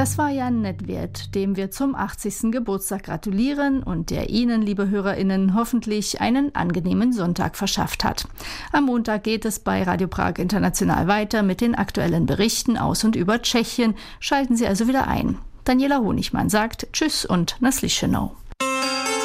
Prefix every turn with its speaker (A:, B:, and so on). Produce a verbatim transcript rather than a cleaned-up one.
A: Das war Jan Nedvěd, dem wir zum achtzigsten Geburtstag gratulieren und der Ihnen, liebe HörerInnen, hoffentlich einen angenehmen Sonntag verschafft hat. Am Montag geht es bei Radio Prag International weiter mit den aktuellen Berichten aus und über Tschechien. Schalten Sie also wieder ein. Daniela Honigmann sagt Tschüss und Naslyšenou.